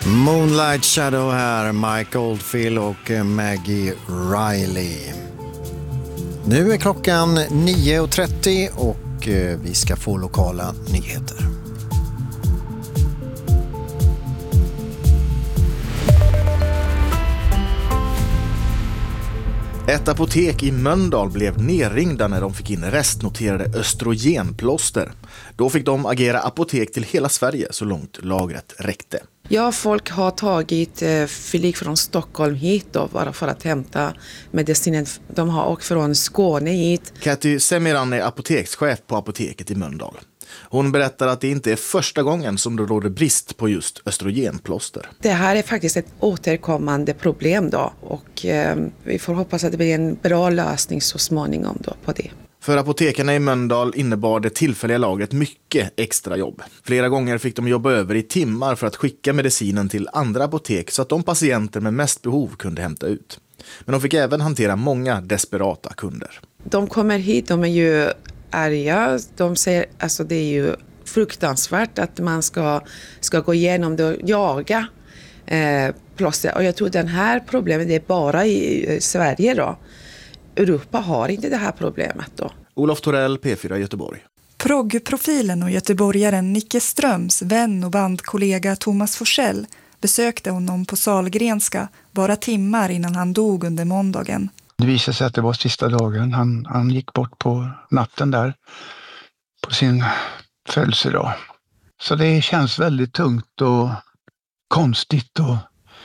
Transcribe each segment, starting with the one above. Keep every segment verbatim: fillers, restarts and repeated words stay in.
Moonlight Shadow här, Mike Oldfield och Maggie Riley. Nu är klockan nio och trettio och vi ska få lokala nyheter. Ett apotek i Mölndal blev nerringda när de fick in restnoterade östrogenplåster. Då fick de agera apotek till hela Sverige så långt lagret räckte. Ja, folk har tagit eh, flyg från Stockholm hit då, bara för att hämta medicinen. De har åkt från Skåne hit. Katty Semiran är apotekschef på apoteket i Mölndal. Hon berättar att det inte är första gången som det råder brist på just östrogenplåster. Det här är faktiskt ett återkommande problem då, och eh, vi får hoppas att det blir en bra lösning så småningom då på det. För apotekarna i Mölndal innebar det tillfälliga lagret mycket extra jobb. Flera gånger fick de jobba över i timmar för att skicka medicinen till andra apotek så att de patienter med mest behov kunde hämta ut. Men de fick även hantera många desperata kunder. De kommer hit, de är ju arga. De säger, alltså det är ju fruktansvärt att man ska, ska gå igenom det och jaga eh, plåster. Och jag tror den här problemet är bara i Sverige då. Europa har inte det här problemet då. Olof Torell, P fyra Göteborg. Proggprofilen och göteborgaren Nicke Ströms vän och bandkollega Thomas Forsell besökte honom på Sahlgrenska bara timmar innan han dog under måndagen. Det visade sig att det var sista dagen. Han, han gick bort på natten där på sin födelsedag. Så det känns väldigt tungt och konstigt och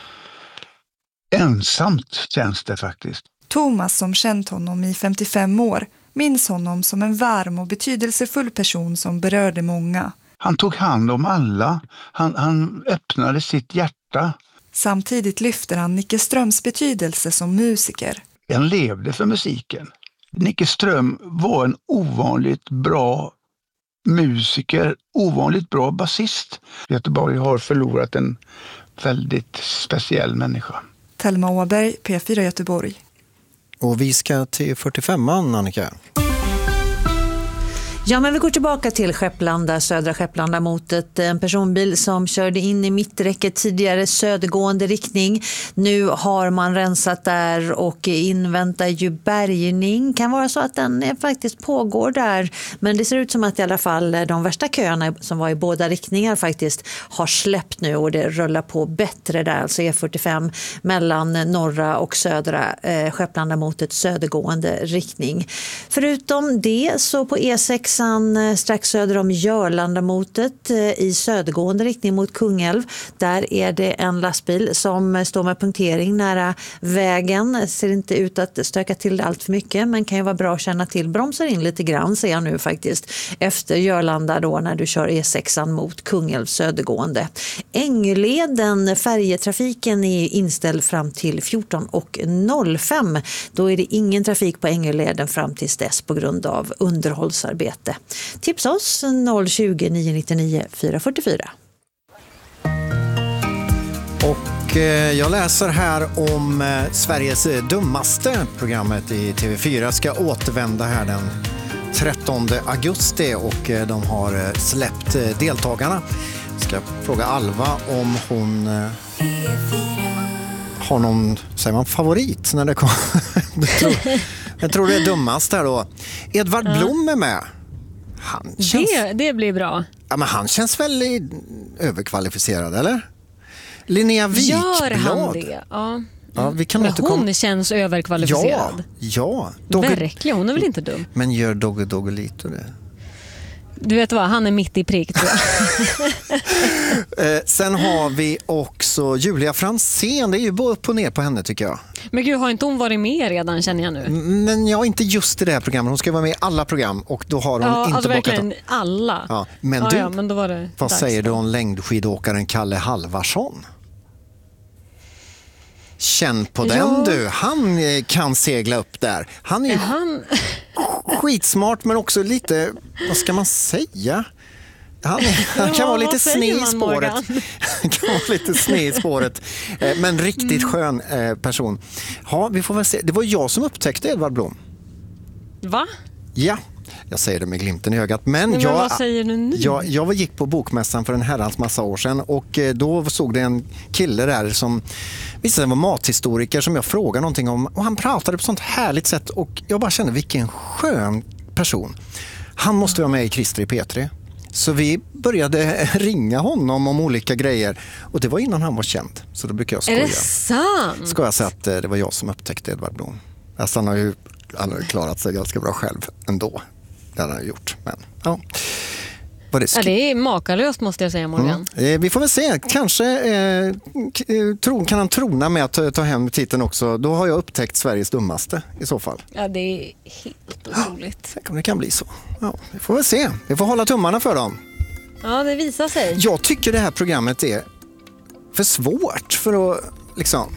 ensamt känns det faktiskt. Thomas, som känt honom i femtiofem år, minns honom som en varm och betydelsefull person som berörde många. Han tog hand om alla. Han, han öppnade sitt hjärta. Samtidigt lyfter han Nicke Ströms betydelse som musiker. Han levde för musiken. Nicke Ström var en ovanligt bra musiker, ovanligt bra basist. Göteborg har förlorat en väldigt speciell människa. Thelma Åberg, P fyra Göteborg. Och vi ska till fyrtiofemman, Annika. Ja, men vi går tillbaka till Skepplanda, södra Skepplanda motet. En personbil som körde in i mitträcket tidigare södergående riktning. Nu har man rensat där och inväntar ju bärgning. Kan vara så att den faktiskt pågår där. Men det ser ut som att i alla fall de värsta köerna som var i båda riktningar faktiskt har släppt nu. Och det rullar på bättre där. Alltså E fyrtiofem mellan norra och södra eh, Skepplanda motet södergående riktning. Förutom det så på E sex strax söder om Jörlandamotet i södergående riktning mot Kungälv. Där är det en lastbil som står med punktering nära vägen. Ser inte ut att stöka till det allt för mycket, men kan ju vara bra att känna till. Bromsar in lite grann, ser jag nu faktiskt. Efter Jörlanda då när du kör E sex mot Kungälv södergående. Ängleden, färjetrafiken är inställd fram till fjorton noll fem. Då är det ingen trafik på Ängleden fram till dess på grund av underhållsarbete. Tipsa oss noll tjugo, nio nittionio, fyra fyrtiofyra. Och eh, jag läser här om eh, Sveriges dummaste. Programmet i T V fyra ska återvända här den trettonde augusti och eh, de har eh, släppt eh, deltagarna. Jag ska fråga Alva om hon eh, har någon, säger man, favorit när det kommer. jag, tror, jag tror det är dummast här då. Edvard Blom är med. Han känns, det, det blir bra. Ja, men han känns väldigt överkvalificerad, eller? Linnea Wikblad. Gör han det? Ja. Ja, vi kan men inte hon kom... känns överkvalificerad. Ja, ja. Dogge... Verkligen, hon är väl inte dum. Men gör Dogge Doggelito det? Du vet vad, han är mitt i prick, tror jag. eh, sen har vi också Julia Franzén. Det är ju både upp och ner på henne, tycker jag. Men gud, har inte hon varit med redan, känner jag nu? Men ja, inte just i det här programmet. Hon ska vara med i alla program och då har hon ja, inte alltså bockat verkligen alla. Ja, men ja, du, ja, men då var det vad dags säger då. du om längdskidåkaren Kalle Halvarsson? Känn på ja. den du. Han kan segla upp där. Han är, är han... skitsmart men också lite, vad ska man säga? Han, han kan vara lite sned i spåret. Han kan vara lite sned i spåret. Men riktigt skön person. Ja, vi får väl se. Det var jag som upptäckte Edvard Blom. Va? Ja. Jag säger det med glimten i ögat. Men, men jag, vad säger du nu? Jag, jag gick på bokmässan för en herrans massa år sedan och då såg det en kille där som visade var mathistoriker som jag frågade någonting om och han pratade på sånt härligt sätt och jag bara kände vilken skön person. Han måste vara med i Christer i P tre. Så vi började ringa honom om olika grejer och det var innan han var känd. Så då brukar jag skoja. Är det sant? Ska jag säga att det var jag som upptäckte Edvard Blom. Alltså, han har ju aldrig klarat sig ganska bra själv ändå. Det har han gjort. Men, ja. Var det, sk- ja, det är makalöst måste jag säga, Morgan. Mm. Eh, vi får väl se. Kanske eh, k- tro, kan han trona med att ta, ta hem titeln också. Då har jag upptäckt Sveriges dummaste i så fall. Ja, det är helt otroligt. Tänk om det kan bli så. Ja, vi får väl se. Vi får hålla tummarna för dem. Ja, det visar sig. Jag tycker det här programmet är för svårt för att liksom...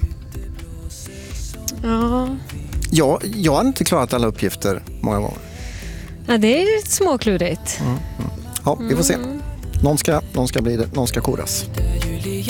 Ja. Jag, jag har inte klarat alla uppgifter många gånger. Ja, det är lite småklurigt. Mm, mm. Ja, vi får se. Någon ska, någon ska bli det, någon ska koras.